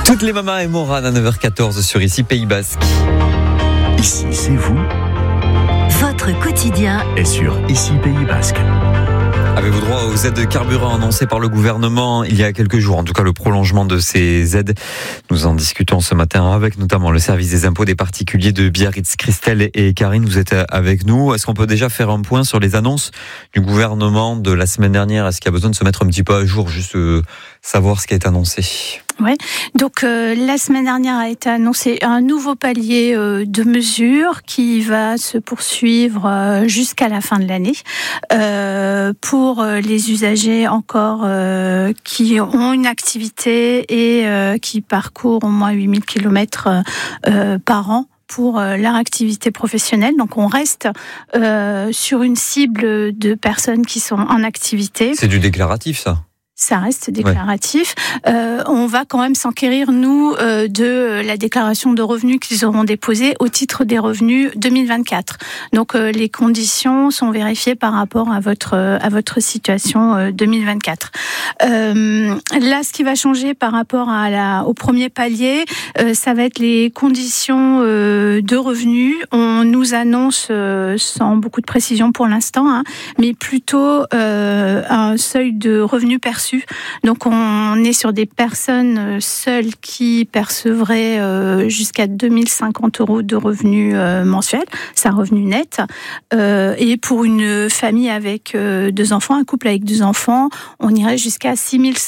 Toutes les mamas et Morane à 9h14 sur Ici Pays Basque. Ici, c'est vous. Votre quotidien Et sur Ici Pays Basque. Avez-vous droit aux aides de carburant annoncées par le gouvernement il y a quelques jours? En tout cas, le prolongement de ces aides. Nous en discutons ce matin avec notamment le service des impôts des particuliers de Biarritz. Christelle et Karine, vous êtes avec nous. Est-ce qu'on peut déjà faire un point sur les annonces du gouvernement de la semaine dernière? Est-ce qu'il y a besoin de se mettre un petit peu à jour, juste savoir ce qui a été annoncé? Oui, donc la semaine dernière a été annoncé un nouveau palier de mesures qui va se poursuivre jusqu'à la fin de l'année pour les usagers encore qui ont une activité et qui parcourent au moins 8000 km par an pour leur activité professionnelle. Donc on reste sur une cible de personnes qui sont en activité. C'est du déclaratif, ça? Ça reste déclaratif. On va quand même s'enquérir, nous, de la déclaration de revenus qu'ils auront déposée au titre des revenus 2024. Donc, les conditions sont vérifiées par rapport à votre situation 2024. Là, ce qui va changer par rapport au premier palier, ça va être les conditions de revenus. On nous annonce, sans beaucoup de précision pour l'instant, mais plutôt un seuil de revenus perçus. Donc on est sur des personnes seules qui percevraient jusqu'à 2050 € de revenus mensuels, c'est un revenu net. Et pour une famille avec 2 enfants, un couple avec 2 enfants, on irait jusqu'à 6